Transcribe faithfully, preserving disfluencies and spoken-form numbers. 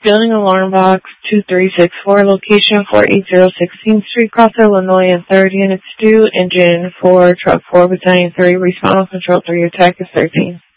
Building alarm box two three six four, location four eighty sixteenth Street, Cross, Illinois, and third units due, engine for truck four, battalion three, respawn control three, attack is thirteen.